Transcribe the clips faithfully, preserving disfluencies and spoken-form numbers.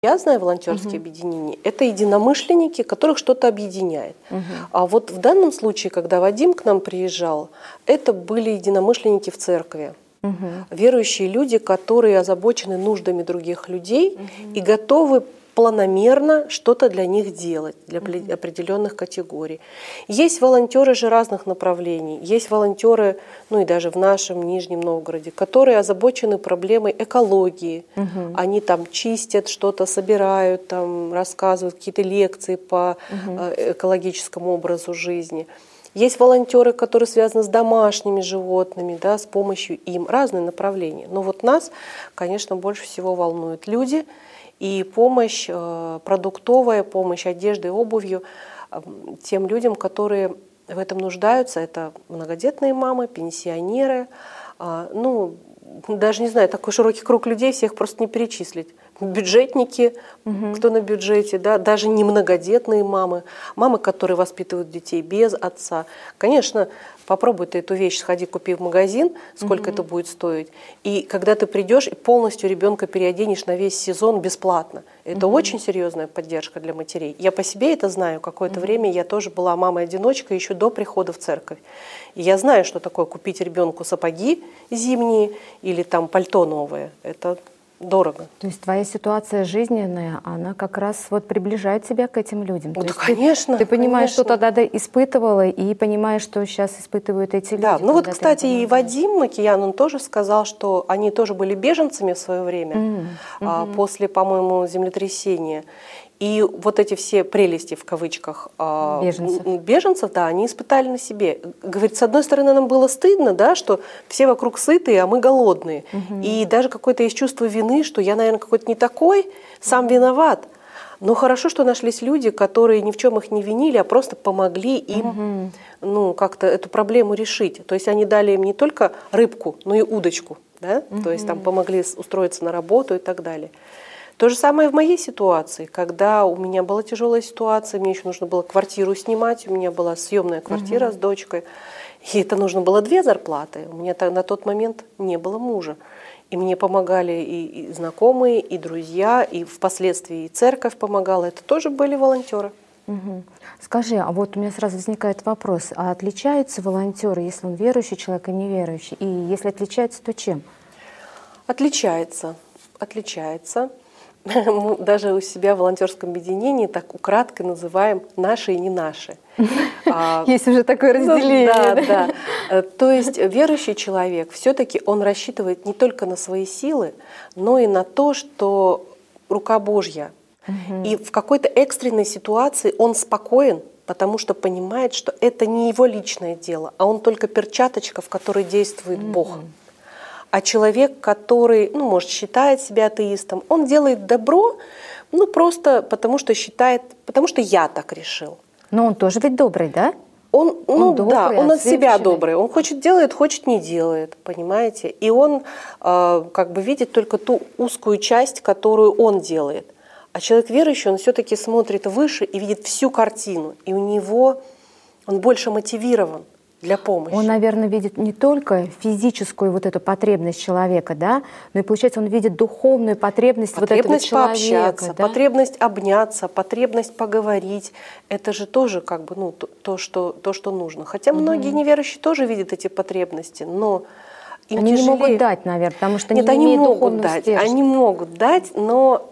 Я знаю волонтерские угу. объединения, это единомышленники, которых что-то объединяет. Угу. А вот в данном случае, когда Вадим к нам приезжал, это были единомышленники в церкви. Угу. Верующие люди, которые озабочены нуждами других людей угу. и готовы планомерно что-то для них делать, для mm-hmm. определенных категорий. Есть волонтеры же разных направлений. Есть волонтеры, ну и даже в нашем Нижнем Новгороде, которые озабочены проблемой экологии. Mm-hmm. Они там чистят что-то, собирают, там, рассказывают какие-то лекции по mm-hmm. экологическому образу жизни. Есть волонтеры, которые связаны с домашними животными, да, с помощью им. Разные направления. Но вот нас, конечно, больше всего волнуют люди. И помощь продуктовая, помощь одеждой, обувью тем людям, которые в этом нуждаются. Это многодетные мамы, пенсионеры. Ну, даже не знаю, такой широкий круг людей, всех просто не перечислить. Бюджетники, угу. кто на бюджете, да, даже не многодетные мамы, мамы, которые воспитывают детей без отца. Конечно, попробуй ты эту вещь, сходи, купи в магазин, сколько угу. это будет стоить. И когда ты придешь и полностью ребенка переоденешь на весь сезон бесплатно. Это угу. очень серьезная поддержка для матерей. Я по себе это знаю. Какое-то угу. время я тоже была мамой-одиночкой еще до прихода в церковь. И я знаю, что такое купить ребенку сапоги зимние или там пальто новое. Это дорого. То есть твоя ситуация жизненная, она как раз вот приближает тебя к этим людям. Ну, То да, есть конечно. Ты, ты понимаешь, конечно. что тогда испытывала, и понимаешь, что сейчас испытывают эти люди. Да, ну вот, кстати, и Вадим Макиян, он тоже сказал, что они тоже были беженцами в свое время, mm-hmm. а, mm-hmm. после, по-моему, землетрясения. И вот эти все прелести, в кавычках, беженцев. беженцев, да, они испытали на себе. Говорит, с одной стороны, нам было стыдно, да, что все вокруг сытые, а мы голодные. Угу. И даже какое-то есть чувство вины, что я, наверное, какой-то не такой, сам виноват. Но хорошо, что нашлись люди, которые ни в чем их не винили, а просто помогли им угу. ну, как-то эту проблему решить. То есть они дали им не только рыбку, но и удочку. Да? Угу. То есть там помогли устроиться на работу и так далее. То же самое в моей ситуации, когда у меня была тяжелая ситуация, мне еще нужно было квартиру снимать, у меня была съемная квартира угу. с дочкой, и это нужно было две зарплаты. У меня на тот момент не было мужа. И мне помогали и, и знакомые, и друзья, и впоследствии и церковь помогала. Это тоже были волонтеры. Угу. Скажи, а вот у меня сразу возникает вопрос, а отличаются волонтеры, если он верующий человек и неверующий? И если отличается, то чем? Отличается, отличается. Мы даже у себя в волонтерском объединении так украдкой называем «наши» и «не наши». Есть уже такое разделение. Да, да. То есть верующий человек все-таки он рассчитывает не только на свои силы, но и на то, что рука Божья. И в какой-то экстренной ситуации он спокоен, потому что понимает, что это не его личное дело, а он только перчаточка, в которой действует Бог. А человек, который, ну, может, считает себя атеистом, он делает добро, ну, просто потому что считает, потому что я так решил. Но он тоже ведь добрый, да? Он, ну он добрый, да, он от себя человек. добрый. Он хочет делает, хочет не делает, понимаете? И он э, как бы видит только ту узкую часть, которую он делает. А человек верующий, он все-таки смотрит выше и видит всю картину. И у него он больше мотивирован для помощи. Он, наверное, видит не только физическую вот эту потребность человека, да, но и, получается, он видит духовную потребность, потребность вот этого человека. Пообщаться, да? потребность обняться, потребность поговорить. Это же тоже как бы, ну, то, то, что, то, что нужно. Хотя угу. многие неверующие тоже видят эти потребности, но им они тяжелее. не могут дать, наверное, потому что Нет, не они имеют могут дать, стержня. они могут дать, но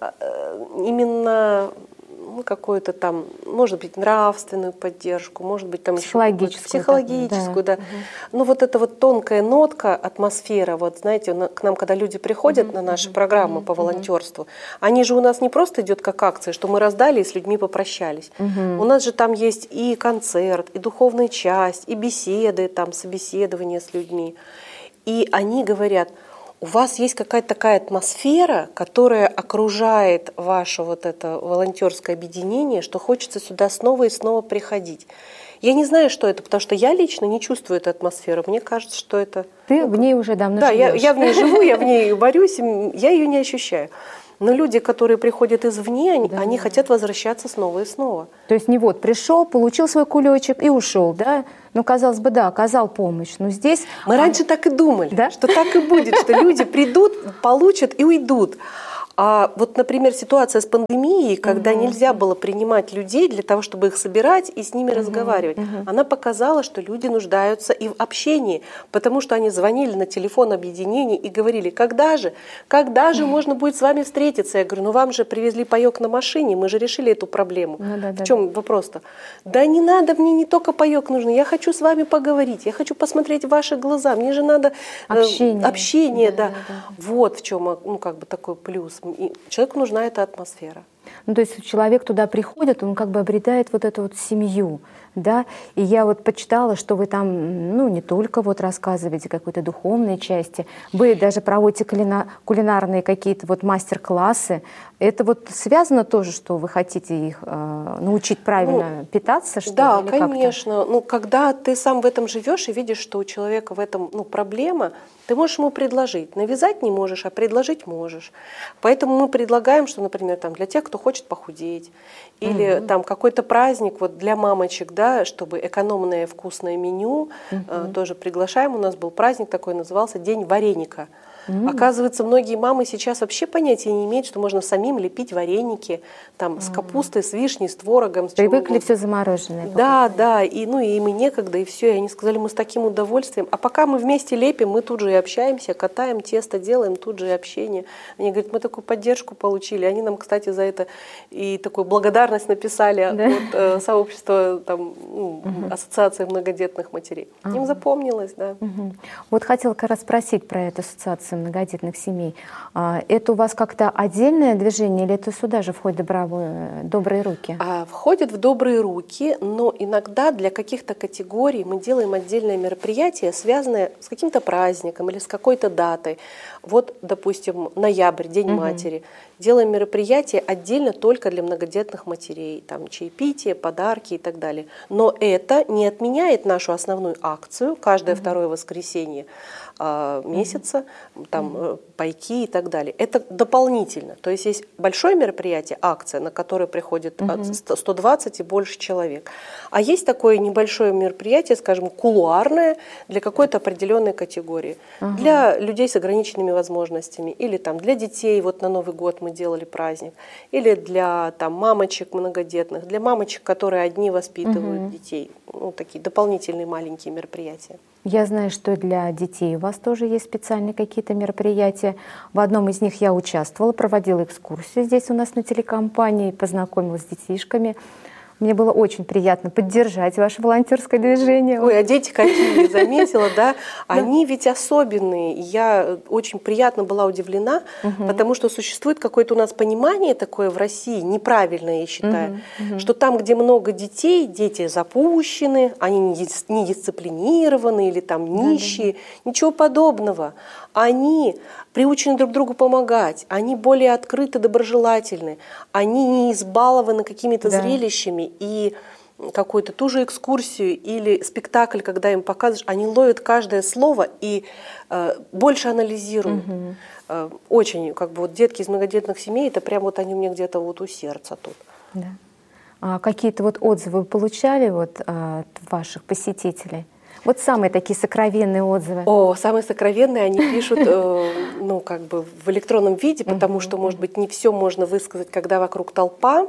именно ну, какую-то там, может быть, нравственную поддержку, может быть, там психологическую, еще психологическую, да. да. Угу. Ну вот эта вот тонкая нотка, атмосфера, вот знаете, к нам, когда люди приходят угу, на наши угу, программы угу, по волонтерству, угу. они же у нас не просто идет как акция, что мы раздали и с людьми попрощались. Угу. У нас же там есть и концерт, и духовная часть, и беседы, там собеседования с людьми. И они говорят: у вас есть какая-то такая атмосфера, которая окружает ваше вот это волонтерское объединение, что хочется сюда снова и снова приходить. Я не знаю, что это, потому что я лично не чувствую эту атмосферу. Мне кажется, что это... Ты ну, в ней уже давно да, живешь. Да, я, я в ней живу, я в ней борюсь, я ее не ощущаю. Но люди, которые приходят извне, они, да. они хотят возвращаться снова и снова. То есть не вот пришел, получил свой кулечек и ушел, да? Ну, казалось бы, да, оказал помощь. Но здесь... Мы а... раньше так и думали, да? что так и будет, что люди придут, получат и уйдут. А вот, например, ситуация с пандемией, когда угу. нельзя было принимать людей для того, чтобы их собирать и с ними угу. разговаривать, угу. она показала, что люди нуждаются и в общении, потому что они звонили на телефон объединений и говорили: когда же, когда же можно будет с вами встретиться? Я говорю: ну вам же привезли паёк на машине, мы же решили эту проблему. Ну, да, да, в чем да. вопрос-то? Да не надо, мне не только паёк нужен, я хочу с вами поговорить, я хочу посмотреть в ваши глаза, мне же надо общение, э, общение да, да. Да, да. Вот в чем, ну, как бы такой плюс. И человеку нужна эта атмосфера. Ну, то есть человек туда приходит, он как бы обретает вот эту вот семью, да, и я вот почитала, что вы там, ну, не только вот рассказываете какой-то духовной части, вы даже проводите кулина- кулинарные какие-то вот мастер-классы. Это вот связано тоже, что вы хотите их э, научить правильно ну, питаться, что да, ли? Или конечно. как-то? Ну, когда ты сам в этом живешь и видишь, что у человека в этом, ну, проблема, ты можешь ему предложить. Навязать не можешь, а предложить можешь. Поэтому мы предлагаем, что, например, там, для тех, кто хочет похудеть, или угу. там какой-то праздник вот для мамочек, да, чтобы экономное вкусное меню, угу. э, тоже приглашаем. У нас был праздник такой, назывался День вареника. Mm. Оказывается, многие мамы сейчас вообще понятия не имеют, что можно самим лепить вареники там, mm. с капустой, с вишней, с творогом. С Привыкли все замороженное. Да, покупать. Да, и, ну, и им и некогда, и все. И они сказали: мы с таким удовольствием. А пока мы вместе лепим, мы тут же и общаемся, катаем тесто, делаем тут же и общение. Они говорят: мы такую поддержку получили. Они нам, кстати, за это и такую благодарность написали да? от э, сообщества, там, ну, uh-huh. ассоциации многодетных матерей. Uh-huh. Им запомнилось, да. Uh-huh. Вот хотела как раз спросить про эту ассоциацию многодетных семей. Это у вас как-то отдельное движение или это сюда же входит добровые, добрые руки? А, входит в добрые руки, но иногда для каких-то категорий мы делаем отдельное мероприятие, связанное с каким-то праздником или с какой-то датой. Вот, допустим, ноябрь, День угу. матери. Делаем мероприятие отдельно только для многодетных матерей. Там чаепитие, подарки и так далее. Но это не отменяет нашу основную акцию каждое угу. второе воскресенье месяца, mm-hmm. там mm-hmm. пайки и так далее. Это дополнительно. То есть есть большое мероприятие, акция, на которое приходит mm-hmm. сто двадцать и больше человек. А есть такое небольшое мероприятие, скажем, кулуарное для какой-то определенной категории. Mm-hmm. Для людей с ограниченными возможностями. Или там для детей, вот на Новый год мы делали праздник. Или для там, мамочек многодетных. Для мамочек, которые одни воспитывают mm-hmm. детей. Ну, такие дополнительные маленькие мероприятия. Я знаю, что для детей у вас тоже есть специальные какие-то мероприятия. В одном из них я участвовала, проводила экскурсию здесь у нас на телекомпании, познакомилась с детишками. Мне было очень приятно поддержать ваше волонтерское движение. Ой, а дети какие, заметила, да? Они ведь особенные. Я очень приятно была удивлена, угу. потому что существует какое-то у нас понимание такое в России, неправильное, я считаю, угу, угу. что там, где много детей, дети запущены, они не дисциплинированы или там нищие, да, да. Ничего подобного. Они приучены друг другу помогать, они более открыты, доброжелательны, они не избалованы какими-то да. зрелищами, и какую-то ту же экскурсию или спектакль, когда им показываешь, они ловят каждое слово и э, больше анализируют. Угу. Э, очень, как бы вот детки из многодетных семей, это прям вот они мне где-то вот у сердца тут. Да. А какие-то вот отзывы вы получали вот от ваших посетителей? Вот самые такие сокровенные отзывы. О, самые сокровенные они пишут, э, ну, как бы в электронном виде, потому uh-huh, что, может быть, не все можно высказать, когда вокруг толпа.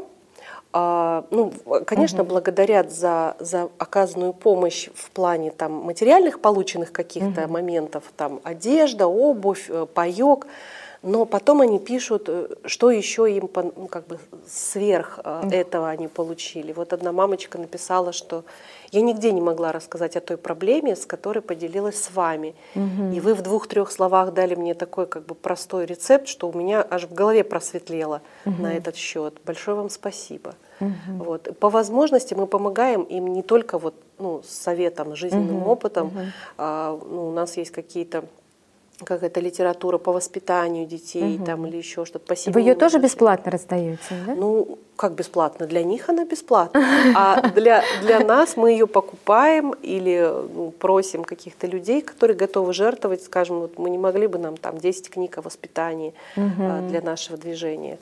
А, ну, конечно, uh-huh. благодарят за, за оказанную помощь в плане там, материальных полученных каких-то uh-huh. моментов, там, одежда, обувь, паёк. Но потом они пишут, что еще им ну, как бы сверх uh-huh. этого они получили. Вот одна мамочка написала, что я нигде не могла рассказать о той проблеме, с которой поделилась с вами. Угу. И вы в двух-трех словах дали мне такой как бы простой рецепт, что у меня аж в голове просветлело угу. на этот счет. Большое вам спасибо. Угу. Вот. По возможности мы помогаем им не только вот, ну, советом, жизненным угу. опытом. Угу. А, ну, у нас есть какие-то какая-то литература по воспитанию детей угу. там, или еще что-то. По Вы ее тоже бесплатно раздаете, да? Ну, как бесплатно? Для них она бесплатна. А для, для нас мы ее покупаем или ну, просим каких-то людей, которые готовы жертвовать. Скажем, вот мы не могли бы нам там десять книг о воспитании угу. а, для нашего движения.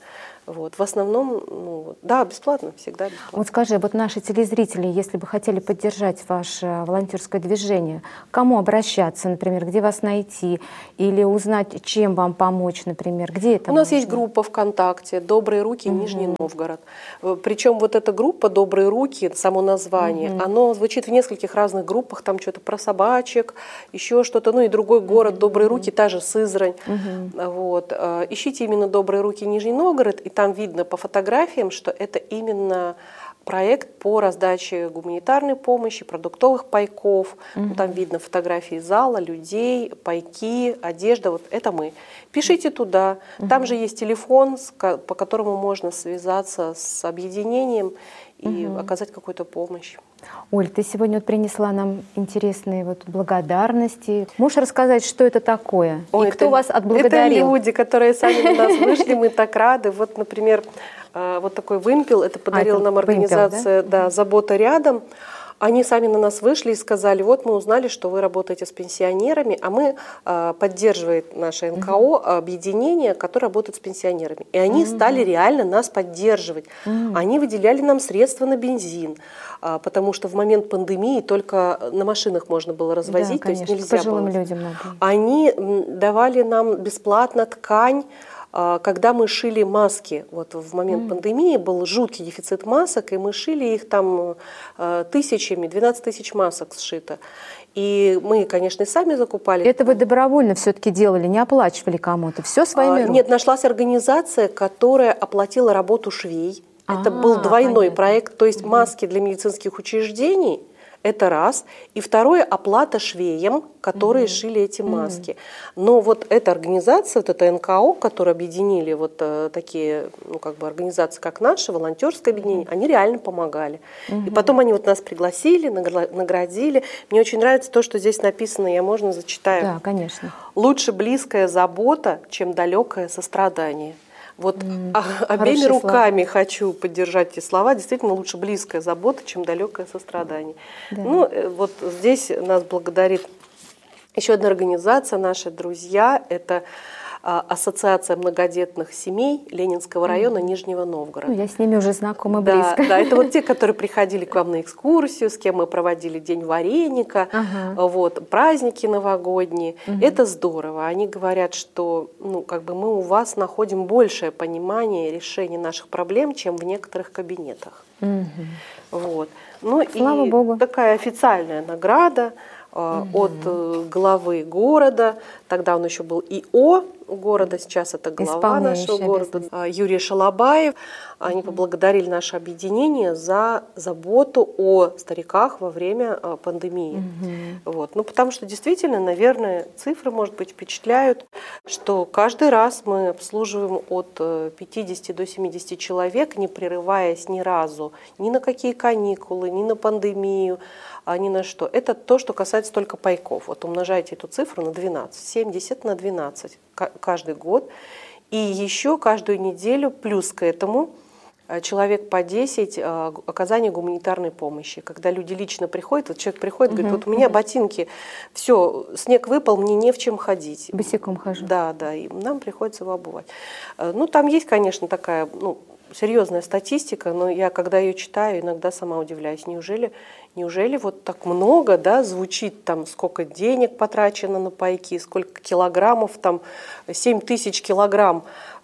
Вот. В основном, ну, да, бесплатно, всегда бесплатно. Вот скажи, вот наши телезрители, если бы хотели поддержать ваше волонтерское движение, к кому обращаться, например, где вас найти, или узнать, чем вам помочь, например, где это У нас можно? есть группа ВКонтакте «Добрые руки, угу. Нижний Новгород». Причем вот эта группа «Добрые руки», само название, угу. оно звучит в нескольких разных группах, там что-то про собачек, еще что-то, ну и другой город угу. «Добрые руки», та же Сызрань. Угу. Вот. Ищите именно «Добрые руки, Нижний Новгород», и там видно по фотографиям, что это именно проект по раздаче гуманитарной помощи, продуктовых пайков. Угу. Ну, там видно фотографии зала, людей, пайки, одежда. Вот это мы. Пишите туда. Угу. Там же есть телефон, по которому можно связаться с объединением и угу. оказать какую-то помощь. Оль, ты сегодня вот принесла нам интересные вот благодарности. Можешь рассказать, что это такое? Ой, и кто это, вас отблагодарил? Это люди, которые сами на нас вышли, мы так рады. Вот, например, вот такой вымпел, это подарила а, нам организация вымпел, да? Да, «Забота рядом». Они сами на нас вышли и сказали: вот мы узнали, что вы работаете с пенсионерами, а мы э, поддерживает наше эн ка о, объединение, которое работает с пенсионерами. И они uh-huh. стали реально нас поддерживать. Uh-huh. Они выделяли нам средства на бензин, э, потому что в момент пандемии только на машинах можно было развозить, да, конечно, то есть нельзя пожилым было. Людям надо. Они давали нам бесплатно ткань. Когда мы шили маски, вот в момент mm. пандемии был жуткий дефицит масок, и мы шили их там тысячами, двенадцать тысяч масок сшито. И мы, конечно, и сами закупали. Это вы добровольно все-таки делали, не оплачивали кому-то? Все своими руками? Нет, нашлась организация, которая оплатила работу швей. Это был двойной понятно. проект, то есть маски для медицинских учреждений. Это раз. И второе, оплата швеям, которые mm-hmm. шили эти маски. Mm-hmm. Но вот эта организация, вот это эн ка о, которые объединили вот э, такие, ну, как бы организации, как наши, волонтерское объединение, mm-hmm. они реально помогали. Mm-hmm. И потом они вот нас пригласили, наградили. Мне очень нравится то, что здесь написано, я, можно, зачитаю. Да, конечно. Лучше близкая забота, чем далекое сострадание. Вот mm, обеими руками слова. Хочу поддержать эти слова. Действительно, лучше близкая забота, чем далекое сострадание. Да. Ну, вот здесь нас благодарит еще одна организация, наши друзья. Это Ассоциация многодетных семей Ленинского района mm. Нижнего Новгорода. Ну, я с ними уже знакома да, близко. Да, это вот те, которые приходили к вам на экскурсию, с кем мы проводили День вареника, ага. вот, праздники новогодние. Угу. Это здорово. Они говорят, что ну, как бы мы у вас находим большее понимание решения наших проблем, чем в некоторых кабинетах. Угу. Вот. Ну, Слава и Богу. Такая официальная награда э, угу. от э, главы города. Тогда он еще был и о города, сейчас это глава нашего города, Юрий Шалабаев. Они поблагодарили наше объединение за заботу о стариках во время пандемии. Угу. Вот. Ну, потому что действительно, наверное, цифры, может быть, впечатляют, что каждый раз мы обслуживаем от пятидесяти до семидесяти человек, не прерываясь ни разу ни на какие каникулы, ни на пандемию, а ни на что. Это то, что касается только пайков. Вот умножайте эту цифру на двенадцать, семьдесят на двенадцать каждый год. И еще каждую неделю плюс к этому человек по десять оказание гуманитарной помощи. Когда люди лично приходят, вот человек приходит, говорит, вот у меня ботинки, все, снег выпал, мне не в чем ходить. Босиком хожу. Да, да, и нам приходится его обувать. Ну, там есть, конечно, такая, ну, серьезная статистика, но я, когда ее читаю, иногда сама удивляюсь. Неужели, неужели вот так много, да, звучит там, сколько денег потрачено на пайки, сколько килограммов, там, семь тысяч килограмм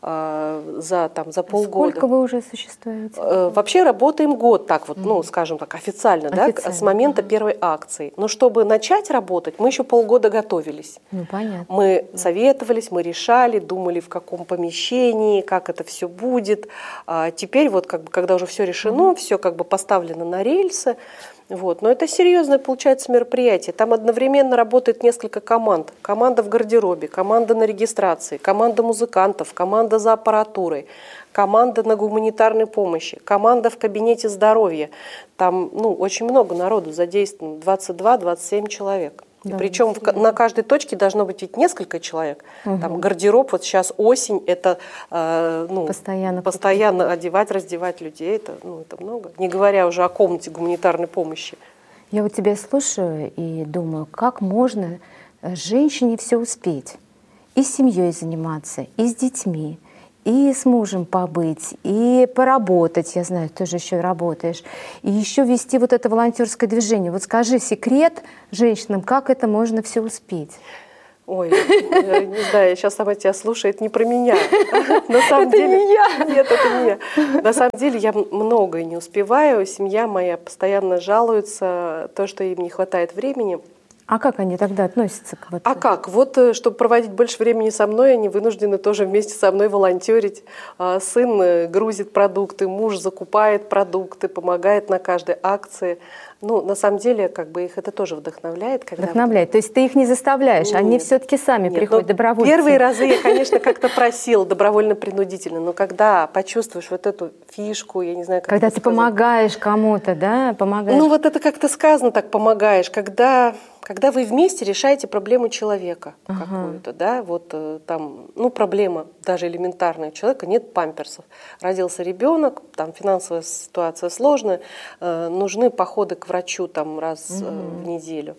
э, за, там, за полгода. Сколько вы уже существуете? Э, вообще работаем год, так вот, mm-hmm. ну, скажем так, официально, официально. Да, с момента mm-hmm. первой акции. Но чтобы начать работать, мы еще полгода готовились. Ну, понятно. Мы mm-hmm. советовались, мы решали, думали, в каком помещении, как это все будет. А теперь вот, как бы, когда уже все решено, mm-hmm. все как бы поставлено на рельсы, вот. Но это серьезное, получается, мероприятие. Там одновременно работает несколько команд. Команда в гардеробе, команда на регистрации, команда музыкантов, команда за аппаратурой, команда на гуманитарной помощи, команда в кабинете здоровья. Там ну, очень много народу задействовано, двадцать два - двадцать семь человек. Да, причем в, на каждой точке должно быть ведь несколько человек. Угу. Там гардероб, вот сейчас осень, это э, ну, постоянно, постоянно одевать, раздевать людей, это, ну, это много. Не говоря уже о комнате гуманитарной помощи. Я вот тебя слушаю и думаю, как можно женщине все успеть? И с семьей заниматься, и с детьми, и с мужем побыть, и поработать, я знаю, ты же еще работаешь, и еще вести вот это волонтерское движение. Вот скажи секрет женщинам, как это можно все успеть? Ой, я не знаю, сейчас сама тебя слушаю, это не про меня. На самом это деле, не я. Нет, это не я. На самом деле я многое не успеваю. Семья моя постоянно жалуется, то, что им не хватает времени. А как они тогда относятся к вот? А как? Вот, чтобы проводить больше времени со мной, они вынуждены тоже вместе со мной волонтерить. Сын грузит продукты, муж закупает продукты, помогает на каждой акции. Ну, на самом деле, как бы их это тоже вдохновляет. Когда... Вдохновляет. То есть ты их не заставляешь, нет, они все-таки сами нет, приходят добровольцы. Первые разы я, конечно, как-то просила добровольно-принудительно, но когда почувствуешь вот эту фишку, я не знаю, как когда это ты сказать. Помогаешь кому-то, да, помогаешь. Ну, вот это как-то сказано так, помогаешь, когда... Когда вы вместе решаете проблему человека ага. какую-то, да, вот там, ну, проблема даже элементарная, у человека нет памперсов, родился ребенок, там финансовая ситуация сложная, э, нужны походы к врачу там раз угу. э, в неделю.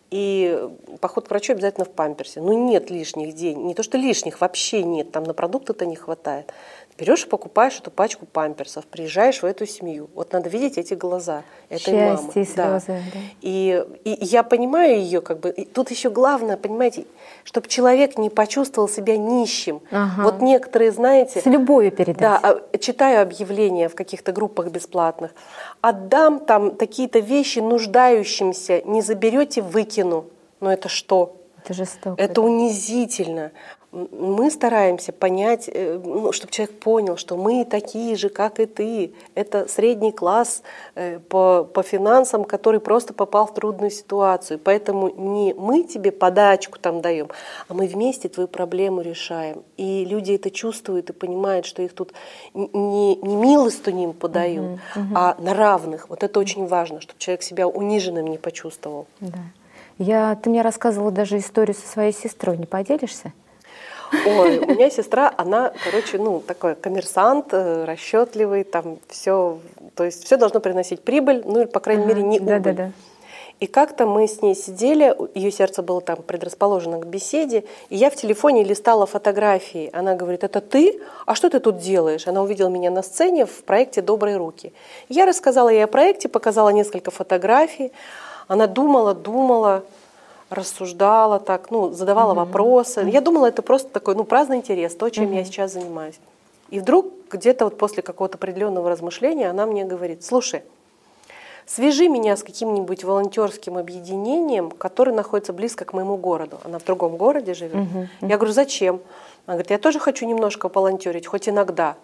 И поход к врачу обязательно в памперсе. Ну, нет лишних денег, не то что лишних, вообще нет, там на продукты-то не хватает. Берешь и покупаешь эту пачку памперсов, приезжаешь в эту семью. Вот надо видеть эти глаза этой счастье мамы. И слезы, да. Да. И, и я понимаю ее, как бы. И тут еще главное, понимаете, чтобы человек не почувствовал себя нищим. Ага. Вот некоторые, знаете, с любовью передать. Да, читаю объявления в каких-то группах бесплатных. Отдам там какие-то вещи нуждающимся, не заберете, выкину. Но это что? Это жестоко. Это унизительно. Мы стараемся понять, ну, чтобы человек понял, что мы такие же, как и ты. Это средний класс по, по финансам, который просто попал в трудную ситуацию. Поэтому не мы тебе подачку там даем, а мы вместе твою проблему решаем. И люди это чувствуют и понимают, что их тут не, не милостыню подают, uh-huh, uh-huh. а на равных. Вот это очень важно, чтобы человек себя униженным не почувствовал. Да. Я, ты мне рассказывала даже историю со своей сестрой. Не поделишься? Ой, у меня сестра, она, короче, ну, такой коммерсант, расчетливый, там все, то есть все должно приносить прибыль, ну, или, по крайней ага, мере, не да, убыль. Да, да. И как-то мы с ней сидели, ее сердце было там предрасположено к беседе, и я в телефоне листала фотографии. Она говорит: это ты? А что ты тут делаешь? Она увидела меня на сцене в проекте «Добрые руки». Я рассказала ей о проекте, показала несколько фотографий. Она думала, думала, рассуждала так, ну, задавала mm-hmm. вопросы. Mm-hmm. Я думала, это просто такой, ну, праздный интерес, то, чем mm-hmm. я сейчас занимаюсь. И вдруг где-то вот после какого-то определенного размышления она мне говорит: слушай, свяжи меня с каким-нибудь волонтерским объединением, которое находится близко к моему городу. Она в другом городе живет. Mm-hmm. Я говорю: зачем? Она говорит: я тоже хочу немножко волонтерить, хоть иногда.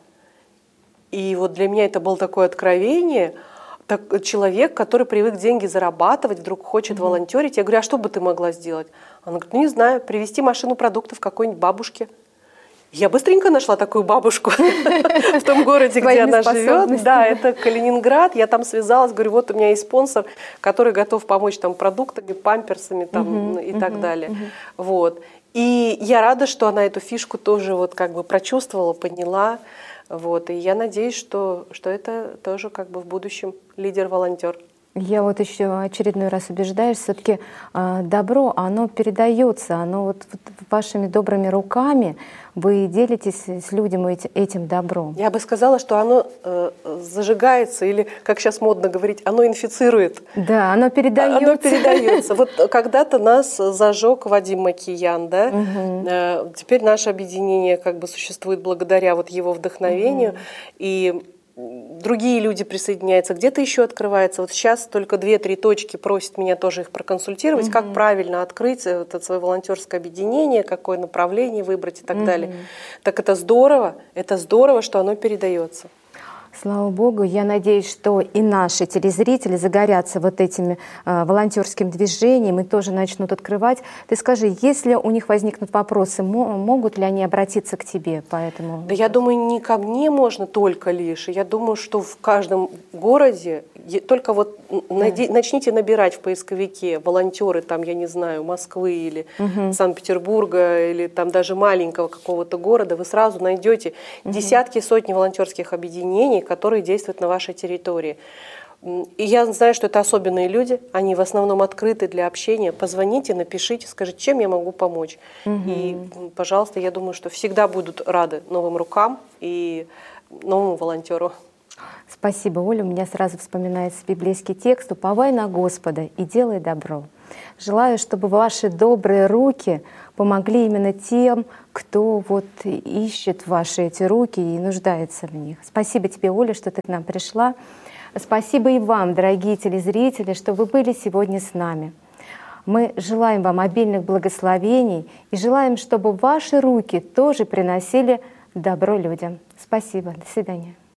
И вот для меня это было такое откровение. Так, человек, который привык деньги зарабатывать, вдруг хочет mm-hmm. волонтерить. Я говорю: а что бы ты могла сделать? Она говорит: ну, не знаю, привезти машину продуктов какой-нибудь бабушке. Я быстренько нашла такую бабушку в том городе, где она живет. Да, это Калининград. Я там связалась, говорю: вот у меня есть спонсор, который готов помочь там продуктами, памперсами там, и так далее. Вот. И я рада, что она эту фишку тоже вот как бы прочувствовала, поняла. Вот. И я надеюсь, что, что это тоже как бы в будущем лидер-волонтер. Я вот еще очередной раз убеждаюсь, все-таки э, добро, оно передается, оно вот, вот вашими добрыми руками вы делитесь с людьми этим, этим добром. Я бы сказала, что оно э, зажигается, или, как сейчас модно говорить, оно инфицирует. Да, оно передается. Оно передается. Вот когда-то нас зажег Вадим Макиян, да? Угу. Э, теперь наше объединение как бы существует благодаря вот его вдохновению. Угу. И другие люди присоединяются, где-то еще открывается. Вот сейчас только две-три точки просят меня тоже их проконсультировать, mm-hmm. как правильно открыть это свое волонтерское объединение, какое направление выбрать и так mm-hmm. далее. Так это здорово, это здорово, что оно передается. Слава Богу, я надеюсь, что и наши телезрители загорятся вот этим э, волонтерским движением и тоже начнут открывать. Ты скажи, если у них возникнут вопросы, могут ли они обратиться к тебе по этому? Да, я думаю, не ко мне можно только лишь. Я думаю, что в каждом городе, только вот да. начните набирать в поисковике волонтеры, там, я не знаю, Москвы или угу. Санкт-Петербурга, или там даже маленького какого-то города, вы сразу найдете угу. десятки, сотни волонтерских объединений, которые действуют на вашей территории. И я знаю, что это особенные люди, они в основном открыты для общения. Позвоните, напишите, скажите, чем я могу помочь. Угу. И, пожалуйста, я думаю, что всегда будут рады новым рукам и новому волонтеру. Спасибо, Оля. У меня сразу вспоминается библейский текст: «Уповай на Господа и делай добро». Желаю, чтобы ваши добрые руки помогли именно тем, кто вот ищет ваши эти руки и нуждается в них. Спасибо тебе, Оля, что ты к нам пришла. Спасибо и вам, дорогие телезрители, что вы были сегодня с нами. Мы желаем вам обильных благословений и желаем, чтобы ваши руки тоже приносили добро людям. Спасибо. До свидания.